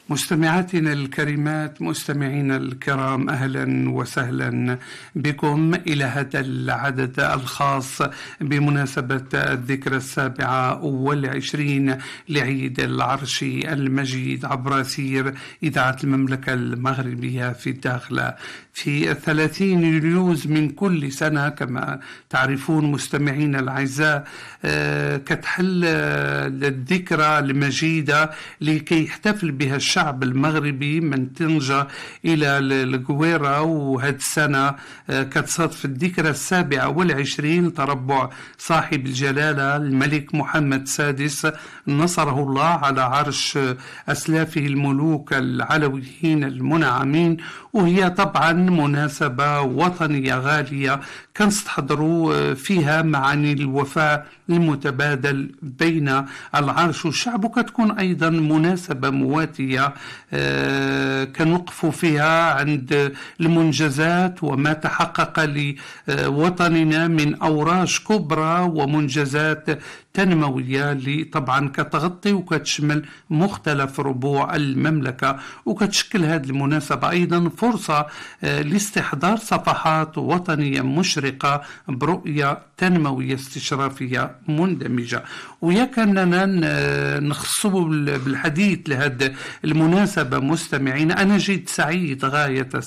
مستمعاتنا الكريمات، مستمعينا الكرام، أهلا وسهلا بكم إلى هذا العدد الخاص بمناسبة الذكرى 27 لعيد العرش المجيد عبر سير إذاعة المملكة المغربية في الداخل. في 30 يوليوز من كل سنة كما تعرفون مستمعينا الأعزاء كتحل الذكرى المجيدة لكي يحتفل بها الشعب المغربي من طنجة إلى القويرة. وهذه السنة كتصادف الذكرى 27 تربع صاحب الجلالة الملك محمد السادس نصره الله على عرش أسلافه الملوك العلويين المنعمين، وهي طبعا مناسبة وطنية غالية كنستحضروا فيها معاني الوفاء المتبادل بين العرش والشعب، وكتكون أيضا مناسبة مواتية كنوقف فيها عند المنجزات وما تحقق لوطننا من أوراش كبرى ومنجزات تنموية اللي طبعا كتغطي وكتشمل مختلف ربوع المملكة. وكتشكل هذه المناسبة أيضا فرصة لاستحضار صفحات وطنية مشرقة برؤية تنموية استشرافية مندمجة. ويا كاننا نخصو بالحديث لهذه المناسبة مستمعين، أنا جيت سعيد غاية